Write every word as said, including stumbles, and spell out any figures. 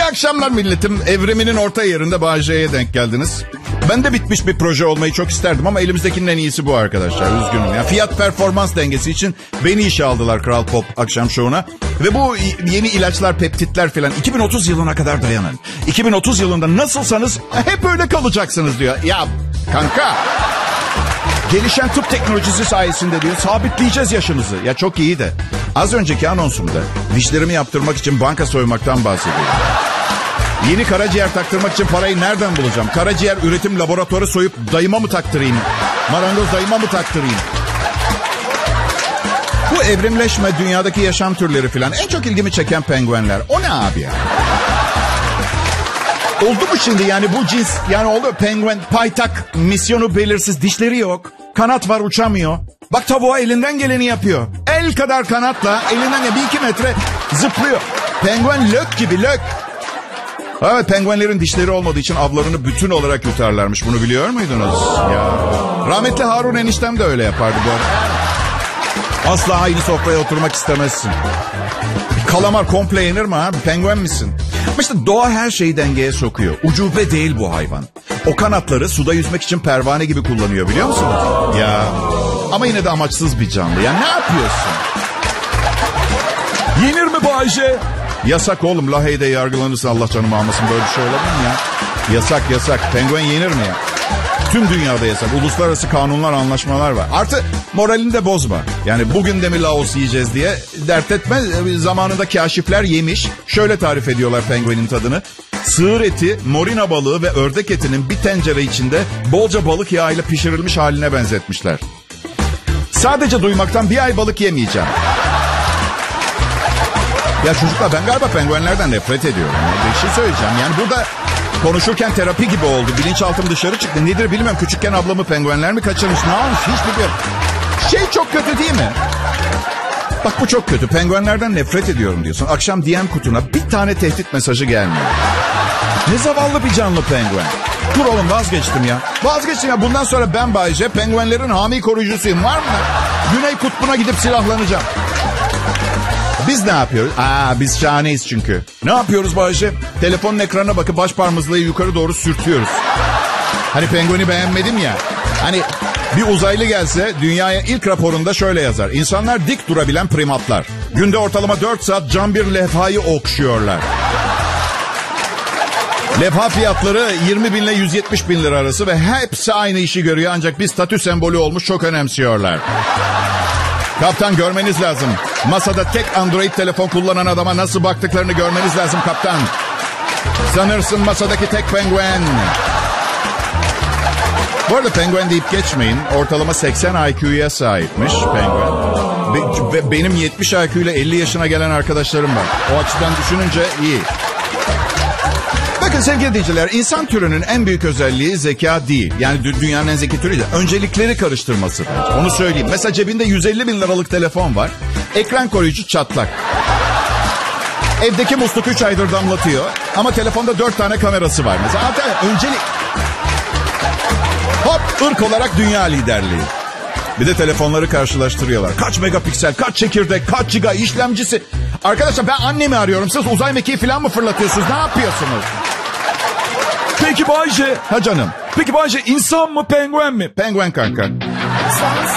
akşamlar milletim. Evriminin orta yerinde Bay J'ye denk geldiniz. Ben de bitmiş bir proje olmayı çok isterdim ama elimizdekinin en iyisi bu arkadaşlar. Üzgünüm ya. Fiyat performans dengesi için beni işe aldılar Kral Pop akşam şovuna. Ve bu yeni ilaçlar, peptitler falan iki bin otuz yılına kadar dayanın. iki bin otuz yılında nasılsanız hep öyle kalacaksınız diyor. Ya kanka... Gelişen tıp teknolojisi sayesinde diyor sabitleyeceğiz yaşınızı. Ya çok iyi de az önceki anonsumda dişlerimi yaptırmak için banka soymaktan bahsediyorum. Yeni karaciğer taktırmak için parayı nereden bulacağım? Karaciğer üretim laboratuvarı soyup dayıma mı taktırayım? Marangoz dayıma mı taktırayım? Bu evrimleşme, dünyadaki yaşam türleri falan en çok ilgimi çeken penguenler. O ne abi ya? Oldu mu şimdi yani bu cins yani oldu penguen paytak misyonu belirsiz, dişleri yok, kanat var uçamıyor. Bak tavuğa elinden geleni yapıyor. El kadar kanatla elinden bir iki metre zıplıyor. Penguen lök gibi lök. Evet, penguenlerin dişleri olmadığı için avlarını bütün olarak yutarlarmış, bunu biliyor muydunuz? Ya. Rahmetli Harun eniştem de öyle yapardı bu arada. Asla aynı sofraya oturmak istemezsin. Bir kalamar komple yenir mi ha? Penguen misin? Ama işte doğa her şeyi dengeye sokuyor. Ucube değil bu hayvan. O kanatları suda yüzmek için pervane gibi kullanıyor, biliyor musunuz? Ya ama yine de amaçsız bir canlı. Ya ne yapıyorsun? Yenir mi Bayce? Yasak oğlum. Lahey'de yargılanırsa Allah canımı almasın, böyle bir şey olabilir mi ya? Yasak yasak. Penguen yenir mi ya? Tüm dünyada yasak. Uluslararası kanunlar, anlaşmalar var. Artı moralini de bozma. Yani bugün de mi Laos yiyeceğiz diye dert etme. Zamanında kaşifler yemiş. Şöyle tarif ediyorlar penguenin tadını. Sığır eti, morina balığı ve ördek etinin bir tencere içinde bolca balık yağıyla pişirilmiş haline benzetmişler. Sadece duymaktan bir ay balık yemeyeceğim. Ya çocuklar, ben galiba penguenlerden nefret ediyorum. Yani bir şey söyleyeceğim. Yani burada konuşurken terapi gibi oldu. Bilinçaltım dışarı çıktı. Nedir bilmiyorum. Küçükken ablamı penguenler mi kaçırmış? Ne olmuş? Hiç bilmiyorum. Şey çok kötü değil mi? Bak bu çok kötü. Penguenlerden nefret ediyorum diyorsun. Akşam D M kutuna bir tane tehdit mesajı gelmiyor. Ne zavallı bir canlı penguen. Dur oğlum, vazgeçtim ya. Vazgeçtim ya. Bundan sonra ben Bayce penguenlerin hami koruyucusuyum. Var mı? Güney kutbuna gidip silahlanacağım. Biz ne yapıyoruz? Aa, biz şahaneyiz çünkü. Ne yapıyoruz Bayce? Telefonun ekranına bakıp baş parmağımızla yukarı doğru sürtüyoruz. Hani pengueni beğenmedim ya. Hani bir uzaylı gelse dünyaya ilk raporunda şöyle yazar. İnsanlar dik durabilen primatlar. Günde ortalama dört saat cam bir levhayı okşuyorlar. Levha fiyatları yirmi bin ile yüz yetmiş bin lira arası ve hepsi aynı işi görüyor, ancak bir statü sembolü olmuş, çok önemsiyorlar. Kaptan, görmeniz lazım. Masada tek Android telefon kullanan adama nasıl baktıklarını görmeniz lazım kaptan. Sanırsın masadaki tek penguen. Bu arada penguen deyip geçmeyin. Ortalama seksen I Q'ya sahipmiş penguen. Ve, ve benim yetmiş I Q ile elli yaşına gelen arkadaşlarım var. O açıdan düşününce iyi. Bakın sevgili dinleyiciler, insan türünün en büyük özelliği zeka değil. Yani dünyanın en zeki türü değil. Öncelikleri karıştırması. Onu söyleyeyim. Mesela cebinde yüz elli bin liralık telefon var. Ekran koruyucu çatlak. Evdeki musluk üç aydır damlatıyor. Ama telefonda dört tane kamerası var. Mesela hatta öncelik... Hop, ırk olarak dünya liderliği. Bir de telefonları karşılaştırıyorlar. Kaç megapiksel, kaç çekirdek, kaç giga işlemcisi. Arkadaşlar ben annemi arıyorum. Siz uzay mekiği falan mı fırlatıyorsunuz? Ne yapıyorsunuz? Peki Bayce. Ha canım. Peki Bayce, insan mı penguen mi? Penguen kanka.